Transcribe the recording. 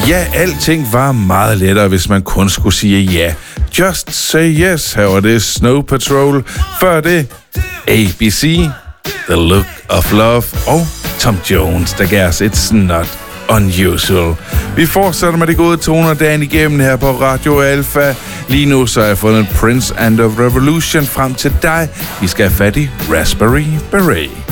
Ja, alting var meget lettere, hvis man kun skulle sige ja. Just Say Yes. Her var det Snow Patrol. Før det ABC, The Look of Love og Tom Jones, der gav os It's Not Unusual. Vi fortsætter med de gode toner dagen igennem her på Radio Alpha. Lige nu så har jeg fundet Prince and the Revolution frem til dig. Vi skal have fat i Raspberry Beret.